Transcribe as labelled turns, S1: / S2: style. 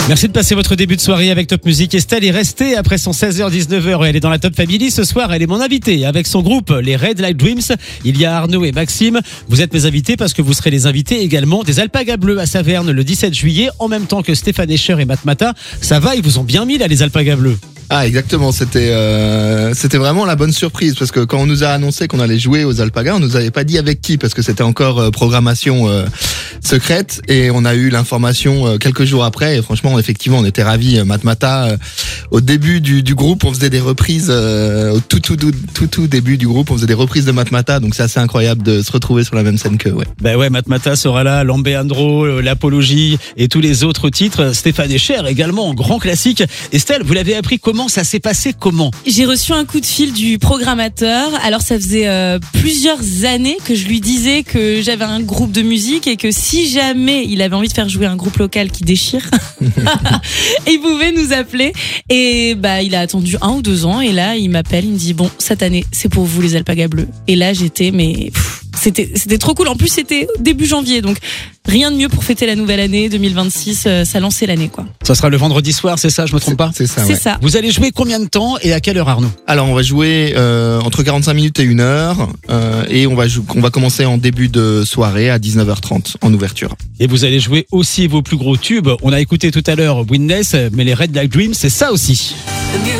S1: Merci de passer votre début de soirée avec Top Music. Estelle est restée après son 16h-19h. Elle est dans la Top Family. Ce soir, elle est mon invitée avec son groupe, les Red Light Dreams. Il y a Arnaud et Maxime. Vous êtes mes invités parce que vous serez les invités également des Alpagas Bleus à Saverne le 17 juillet, en même temps que Stéphane Escher et Matmata. Ça va, ils vous ont bien mis là, les Alpagas Bleus.
S2: Ah exactement, c'était vraiment la bonne surprise parce que quand on nous a annoncé qu'on allait jouer aux Alpagas, on nous avait pas dit avec qui parce que c'était encore programmation secrète et on a eu l'information quelques jours après et franchement effectivement on était ravis. Matmata au début du groupe on faisait des reprises au tout début du groupe on faisait des reprises de Matmata, donc c'est assez incroyable de se retrouver sur la même scène que
S1: Ben ouais, Matmata sera là, Lambéandro, l'Apologie et tous les autres titres. Stéphane Escher également, grand classique. Estelle, vous l'avez appris comment? Ça s'est passé comment?
S3: J'ai reçu un coup de fil du programmateur. Alors ça faisait plusieurs années que je lui disais que j'avais un groupe de musique et que si jamais il avait envie de faire jouer un groupe local qui déchire, il pouvait nous appeler. Et bah il a attendu 1 ou 2 ans et là il m'appelle, il me dit bon cette année c'est pour vous les Alpagas Bleus. Et là j'étais c'était trop cool. En plus c'était début janvier, donc rien de mieux pour fêter la nouvelle année 2026. Ça lançait l'année quoi.
S1: Ça sera le vendredi soir, c'est ça, je me trompe pas?
S2: C'est ça.
S3: C'est ça.
S1: Vous allez jouer combien de temps et à quelle heure, Arnaud?
S2: Alors on va jouer entre 45 minutes et 1 heure et on va commencer en début de soirée à 19h30 en ouverture.
S1: Et vous allez jouer aussi vos plus gros tubes. On a écouté tout à l'heure Witness, mais les Red Light Dreams, c'est ça aussi.